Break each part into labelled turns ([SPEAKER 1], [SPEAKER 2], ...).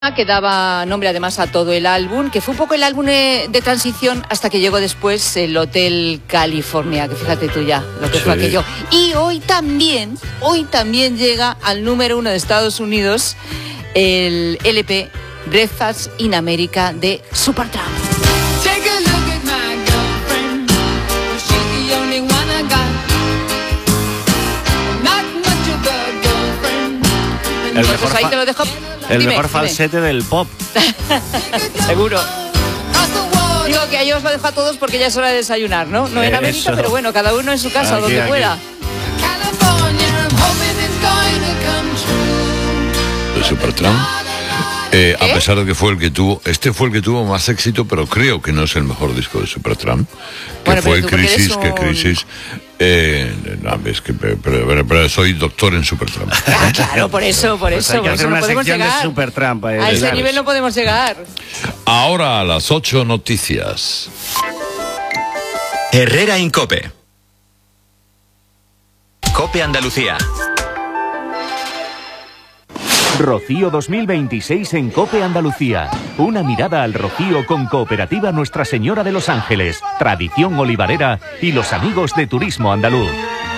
[SPEAKER 1] que daba nombre además a todo el álbum, que fue un poco el álbum de transición hasta que llegó después el Hotel California, que fíjate tú ya lo que fue aquello. Y hoy también llega al número 1 de Estados Unidos el LP Breakfast in America de Supertramp. Pues ahí te lo dejo.
[SPEAKER 2] El mejor falsete del pop.
[SPEAKER 1] Seguro. Digo que ahí os lo dejo a todos porque ya es hora de desayunar, ¿no? No en América, pero bueno, cada uno en su casa,
[SPEAKER 2] aquí,
[SPEAKER 1] donde pueda.
[SPEAKER 3] De Supertramp. A pesar de que fue el que tuvo, fue el que tuvo más éxito, pero creo que no es el mejor disco de Supertramp, que bueno, fue Crisis, pero soy doctor en Supertramp.
[SPEAKER 1] Claro, por eso
[SPEAKER 2] Hay que hacer una sección de Supertramp.
[SPEAKER 1] A ese nivel no podemos llegar.
[SPEAKER 3] Ahora a las 8 noticias.
[SPEAKER 4] Herrera en COPE. COPE Andalucía.
[SPEAKER 5] Rocío 2026 en COPE Andalucía. Una mirada al rocío con Cooperativa Nuestra Señora de los Ángeles, Tradición Olivarera y los amigos de Turismo Andaluz.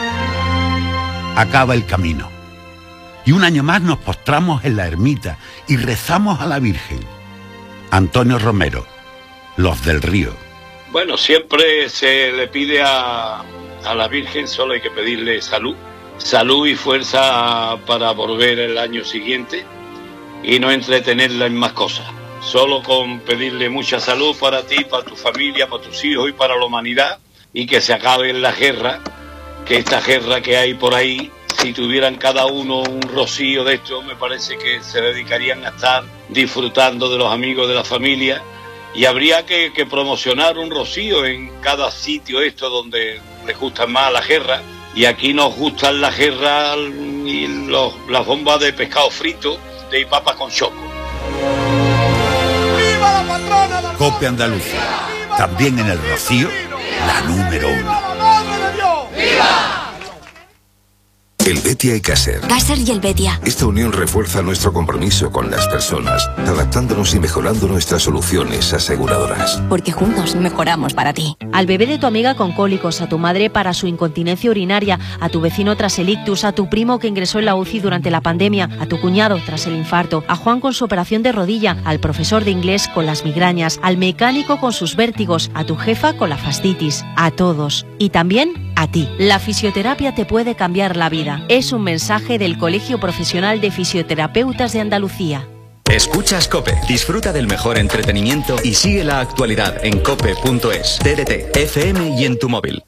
[SPEAKER 6] Acaba el camino. Y un año más nos postramos en la ermita y rezamos a la Virgen. Antonio Romero, Los del Río.
[SPEAKER 7] Bueno, siempre se le pide a la Virgen, solo hay que pedirle salud y fuerza para volver el año siguiente y no entretenerla en más cosas. Solo con pedirle mucha salud para ti, para tu familia, para tus hijos y para la humanidad, y que se acabe la guerra, que esta guerra que hay por ahí, si tuvieran cada uno un rocío de esto, me parece que se dedicarían a estar disfrutando de los amigos, de la familia, y habría que promocionar un rocío en cada sitio esto donde les gustan más la guerra. Y aquí nos gustan la guerra y las bombas de pescado frito y papas con choco.
[SPEAKER 6] ¡Viva la patrona! COPE Andalucía. También en el Rocío, la número 1.
[SPEAKER 8] ¡Viva! El Betia y Caser.
[SPEAKER 9] Caser y el Betia.
[SPEAKER 8] Esta unión refuerza nuestro compromiso con las personas, adaptándonos y mejorando nuestras soluciones aseguradoras.
[SPEAKER 9] Porque juntos mejoramos para ti.
[SPEAKER 10] Al bebé de tu amiga con cólicos, a tu madre para su incontinencia urinaria, a tu vecino tras el ictus, a tu primo que ingresó en la UCI durante la pandemia, a tu cuñado tras el infarto, a Juan con su operación de rodilla, al profesor de inglés con las migrañas, al mecánico con sus vértigos, a tu jefa con la fascitis, a todos. Y también a ti. La fisioterapia te puede cambiar la vida. Es un mensaje del Colegio Profesional de Fisioterapeutas de Andalucía.
[SPEAKER 4] Escuchas COPE. Disfruta del mejor entretenimiento y sigue la actualidad en cope.es, TDT, FM y en tu móvil.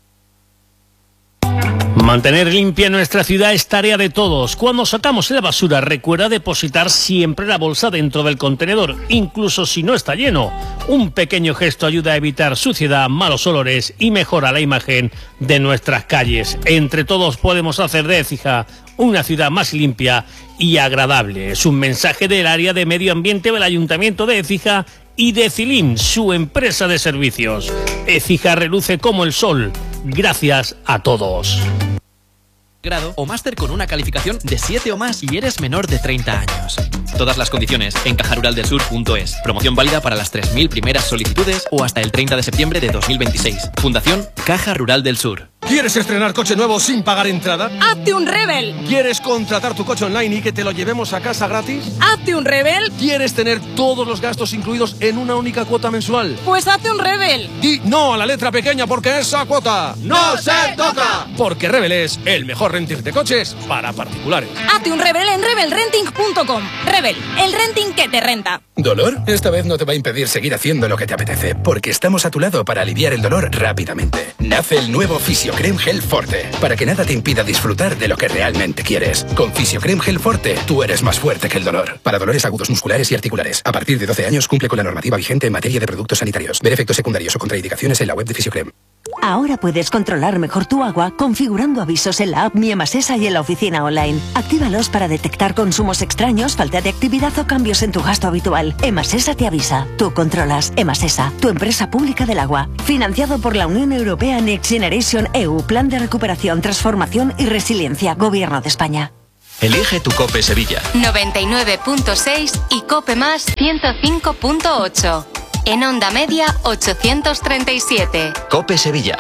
[SPEAKER 11] Mantener limpia nuestra ciudad es tarea de todos. Cuando sacamos la basura, recuerda depositar siempre la bolsa dentro del contenedor, incluso si no está lleno. Un pequeño gesto ayuda a evitar suciedad, malos olores y mejora la imagen de nuestras calles. Entre todos podemos hacer de Écija una ciudad más limpia y agradable. Es un mensaje del área de medio ambiente del Ayuntamiento de Écija y de Cilim, su empresa de servicios. Écija reluce como el sol. Gracias a todos.
[SPEAKER 12] Grado o máster con una calificación de 7 o más y eres menor de 30 años. Todas las condiciones en cajaruraldelsur.es. Promoción válida para las 3.000 primeras solicitudes o hasta el 30 de septiembre de 2026. Fundación Caja Rural del Sur.
[SPEAKER 13] ¿Quieres estrenar coche nuevo sin pagar entrada?
[SPEAKER 14] ¡Hazte un Rebel!
[SPEAKER 13] ¿Quieres contratar tu coche online y que te lo llevemos a casa gratis?
[SPEAKER 14] ¡Hazte un Rebel!
[SPEAKER 13] ¿Quieres tener todos los gastos incluidos en una única cuota mensual?
[SPEAKER 14] ¡Pues hazte un Rebel!
[SPEAKER 13] Di no a la letra pequeña porque esa cuota
[SPEAKER 14] ¡no se toca!
[SPEAKER 13] Porque Rebel es el mejor renting de coches para particulares.
[SPEAKER 14] Hazte un Rebel en rebelrenting.com. Rebel, el renting que te renta.
[SPEAKER 15] ¿Dolor? Esta vez no te va a impedir seguir haciendo lo que te apetece, porque estamos a tu lado para aliviar el dolor rápidamente. Nace el nuevo Fisiocrem Gel Forte, para que nada te impida disfrutar de lo que realmente quieres. Con Fisiocrem Gel Forte, tú eres más fuerte que el dolor. Para dolores agudos musculares y articulares. A partir de 12 años cumple con la normativa vigente en materia de productos sanitarios. Ver efectos secundarios o contraindicaciones en la web de Fisiocrem.
[SPEAKER 16] Ahora puedes controlar mejor tu agua configurando avisos en la app Mi Emasesa y en la oficina online. Actívalos para detectar consumos extraños, falta de actividad o cambios en tu gasto habitual. Emasesa te avisa. Tú controlas. Emasesa, tu empresa pública del agua. Financiado por la Unión Europea Next Generation EU, Plan de Recuperación, Transformación y Resiliencia, Gobierno de España.
[SPEAKER 4] Elige tu COPE Sevilla.
[SPEAKER 9] 99.6 y COPE Más 105.8. En onda media 837.
[SPEAKER 4] COPE Sevilla.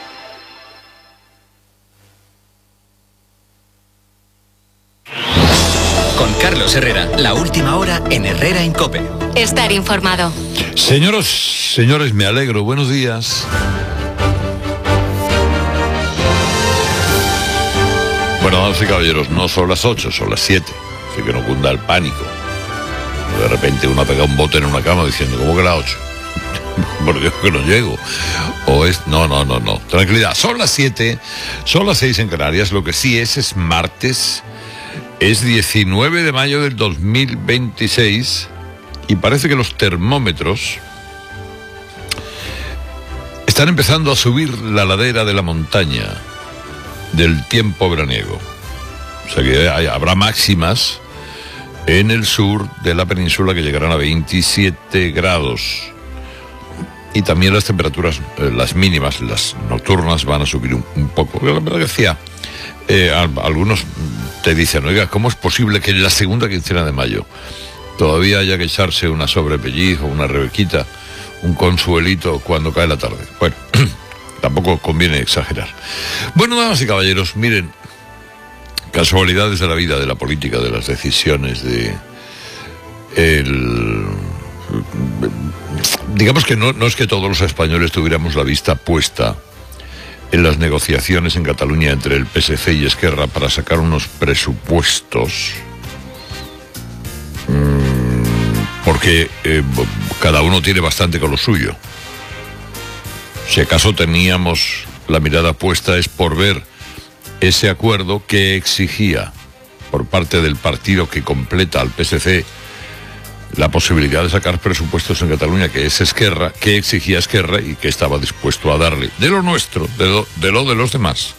[SPEAKER 4] Con Carlos Herrera, la última hora en Herrera en COPE.
[SPEAKER 9] Estar informado.
[SPEAKER 3] Señores, me alegro. Buenos días. Bueno, damas y caballeros, no son las 8, son las 7. Así que no cunda el pánico. De repente uno ha pegado un bote en una cama diciendo, ¿cómo que las 8? Por Dios que no llego. O es... No. Tranquilidad. Son las 7, son las 6 en Canarias. Lo que sí es martes. Es 19 de mayo del 2026 y parece que los termómetros están empezando a subir la ladera de la montaña del tiempo veraniego. O sea que habrá máximas en el sur de la península que llegarán a 27 grados. Y también las temperaturas, las mínimas, las nocturnas, van a subir un poco. La verdad que decía, algunos te dicen, oiga, ¿cómo es posible que en la segunda quincena de mayo todavía haya que echarse una sobrepelliz o una rebequita, un consuelito cuando cae la tarde? Bueno, tampoco conviene exagerar. Bueno, damas y caballeros, miren, casualidades de la vida, de la política, de las decisiones, digamos que no es que todos los españoles tuviéramos la vista puesta en las negociaciones en Cataluña entre el PSC y Esquerra para sacar unos presupuestos, porque cada uno tiene bastante con lo suyo. Si acaso teníamos la mirada puesta es por ver ese acuerdo que exigía por parte del partido que completa al PSC la posibilidad de sacar presupuestos en Cataluña, que es Esquerra, que exigía Esquerra y que estaba dispuesto a darle de lo nuestro, de los demás.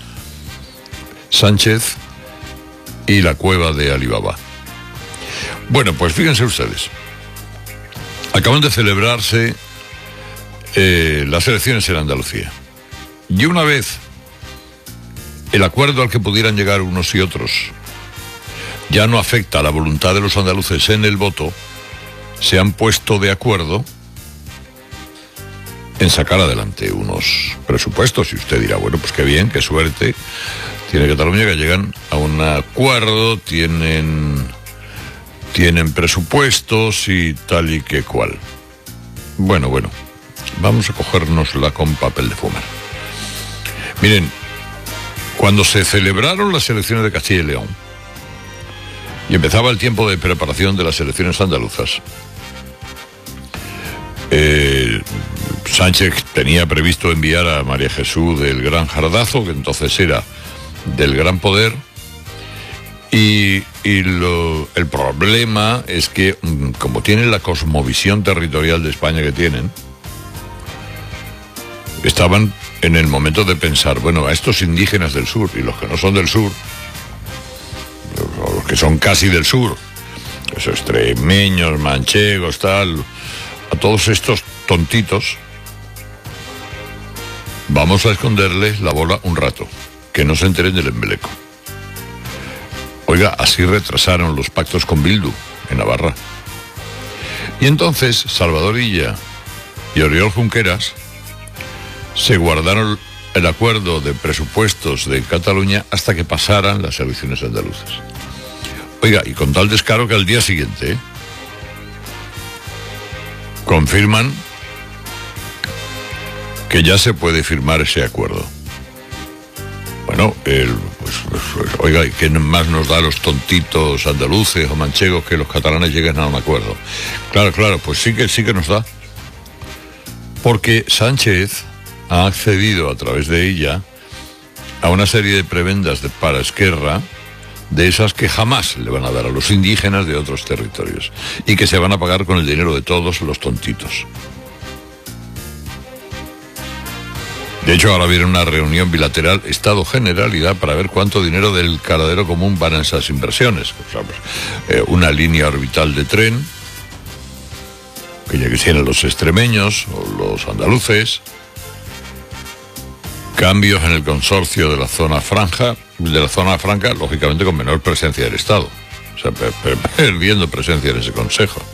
[SPEAKER 3] Sánchez y la cueva de Alibaba. Bueno, pues fíjense ustedes. Acaban de celebrarse las elecciones en Andalucía. Y una vez el acuerdo al que pudieran llegar unos y otros ya no afecta a la voluntad de los andaluces en el voto, se han puesto de acuerdo en sacar adelante unos presupuestos. Y usted dirá, bueno, pues qué bien, qué suerte tiene Cataluña, que llegan a un acuerdo, tienen presupuestos y tal y que cual. Bueno, vamos a cogérnosla con papel de fumar. Miren, cuando se celebraron las elecciones de Castilla y León y empezaba el tiempo de preparación de las elecciones andaluzas, Sánchez tenía previsto enviar a María Jesús del Gran Jardazo, que entonces era del Gran Poder, y el problema es que, como tienen la cosmovisión territorial de España que tienen, estaban en el momento de pensar, bueno, a estos indígenas del sur y los que no son del sur, los que son casi del sur, esos extremeños, manchegos, tal, a todos estos tontitos, vamos a esconderles la bola un rato, que no se enteren del embeleco. Oiga, así retrasaron los pactos con Bildu en Navarra. Y entonces Salvador Illa y Oriol Junqueras se guardaron el acuerdo de presupuestos de Cataluña hasta que pasaran las elecciones andaluzas. Oiga, y con tal descaro que al día siguiente confirman que ya se puede firmar ese acuerdo. Bueno, oiga, ¿qué más nos da a los tontitos andaluces o manchegos que los catalanes lleguen a un acuerdo? Claro, pues sí que nos da. Porque Sánchez ha accedido a través de ella a una serie de prebendas para Esquerra, de esas que jamás le van a dar a los indígenas de otros territorios y que se van a pagar con el dinero de todos los tontitos. De hecho, ahora viene una reunión bilateral Estado-Generalidad para ver cuánto dinero del caladero común van a esas inversiones. O sea, pues, una línea orbital de tren, que ya quisieran los extremeños o los andaluces, Cambios en el consorcio de la zona franca, lógicamente con menor presencia del Estado. O sea, perdiendo presencia en ese consejo.